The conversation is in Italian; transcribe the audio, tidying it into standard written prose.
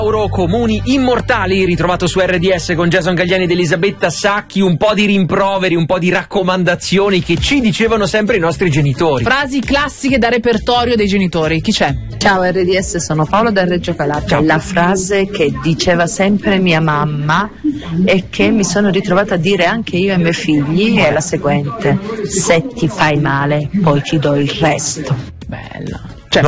Mauro Comuni Immortali, ritrovato su RDS con Jason Galliani ed Elisabetta Sacchi. Un po' di rimproveri, un po' di raccomandazioni che ci dicevano sempre i nostri genitori. Frasi classiche da repertorio dei genitori. Chi c'è? Ciao RDS, sono Paolo da Reggio Calabria. Ciao. La frase che diceva sempre mia mamma e che mi sono ritrovata a dire anche io ai miei figli è la seguente: se ti fai male poi ti do il resto. Bella.